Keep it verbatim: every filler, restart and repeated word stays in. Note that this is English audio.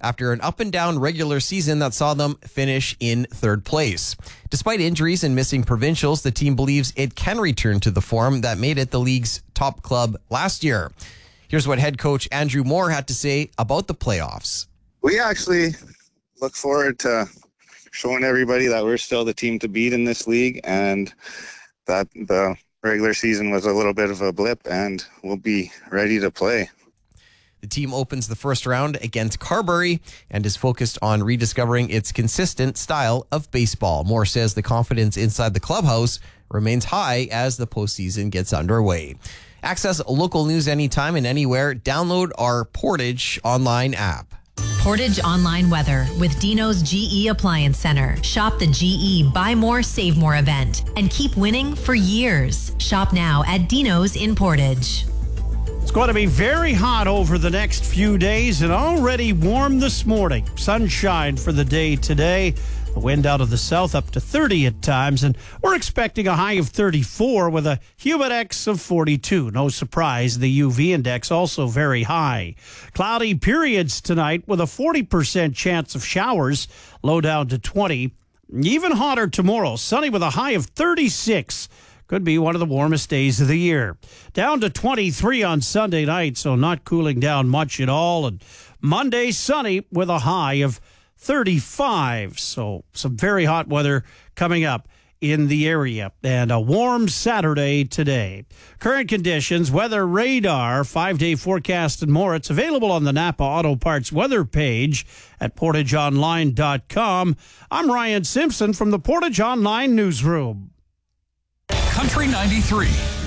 after an up-and-down regular season that saw them finish in third place. Despite injuries and missing provincials, the team believes it can return to the form that made it the league's top club last year. Here's what head coach Andrew Moore had to say about the playoffs. We actually look forward to showing everybody that we're still the team to beat in this league, and that the regular season was a little bit of a blip, and we'll be ready to play. The team opens the first round against Carberry and is focused on rediscovering its consistent style of baseball. Moore says the confidence inside the clubhouse remains high as the postseason gets underway. Access local news anytime and anywhere. Download our Portage online app. Portage Online Weather with Dino's G E Appliance Center. Shop the G E Buy More, Save More event and keep winning for years. Shop now at Dino's in Portage. It's going to be very hot over the next few days and already warm this morning. Sunshine for the day today. The wind out of the south up to thirty at times, and we're expecting a high of thirty-four with a humidex of forty-two. No surprise, the U V index also very high. Cloudy periods tonight with a forty percent chance of showers, low down to twenty. Even hotter tomorrow, sunny with a high of thirty-six. Could be one of the warmest days of the year. Down to twenty-three on Sunday night, so not cooling down much at all. And Monday, sunny with a high of thirty-five. So some very hot weather coming up in the area. And a warm Saturday today. Current conditions, weather radar, five-day forecast and more. It's available on the Napa Auto Parts weather page at portage online dot com. I'm Ryan Simpson from the Portage Online Newsroom. Country ninety-three.